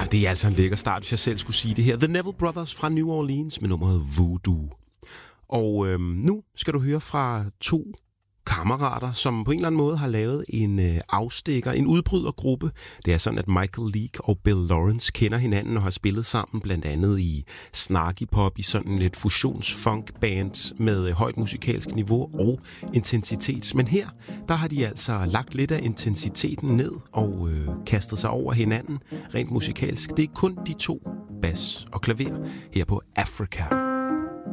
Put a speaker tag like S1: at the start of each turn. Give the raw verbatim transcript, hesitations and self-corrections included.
S1: Ah, det er altså en lækker start, hvis jeg selv skulle sige det her. The Neville Brothers fra New Orleans med nummeret Voodoo. Og øhm, nu skal du høre fra to kammerater, som på en eller anden måde har lavet en øh, afstikker, en udbrydergruppe. Det er sådan, at Michael Leake og Bill Lawrence kender hinanden og har spillet sammen, blandt andet i snarky pop, i sådan lidt fusions-funk-band med øh, højt musikalsk niveau og intensitet. Men her, der har de altså lagt lidt af intensiteten ned og øh, kastet sig over hinanden rent musikalsk. Det er kun de to, bas og klaver, her på Africa.